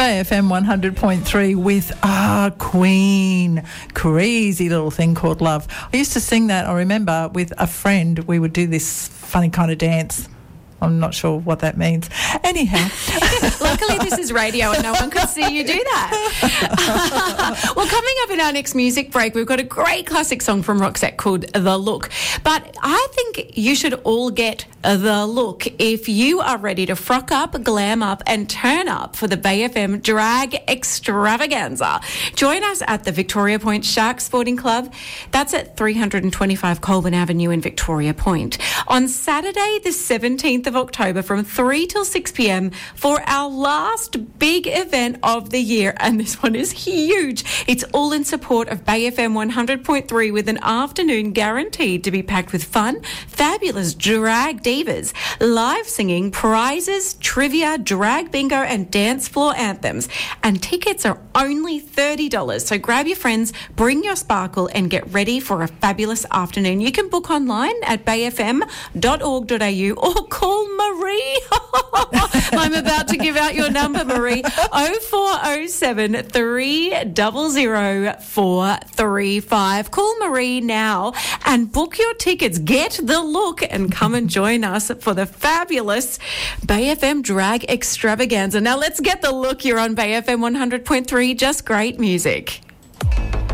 Bay FM 100.3 with Queen. Crazy little thing called Love. I used to sing that, I remember, with a friend. We would do this funny kind of dance. I'm not sure what that means. Anyhow. Luckily, this is radio and no one could see you do that. Well, coming up in our next music break, we've got a great classic song from Roxette called The Look. But I think you should all get the look if you are ready to frock up, glam up and turn up for the Bay FM Drag Extravaganza. Join us at the Victoria Point Shark Sporting Club. That's at 325 Colburn Avenue in Victoria Point. On Saturday, the 17th of October from 3 till 6 p.m. for our last big event of the year, and this one is huge. It's all in support of Bay FM 100.3 with an afternoon guaranteed to be packed with fun, fabulous drag divas, live singing, prizes, trivia, drag bingo and dance floor anthems. And tickets are only $30. So grab your friends, bring your sparkle and get ready for a fabulous afternoon. You can book online at bayfm.org.au or call Marie. I'm about to give out your number, Marie. 0407 300 435. Call Marie now and book your tickets. Get the look and come and join us for the fabulous Bay FM Drag Extravaganza. Now let's get the look. You're on Bay FM 100.3. Just great music.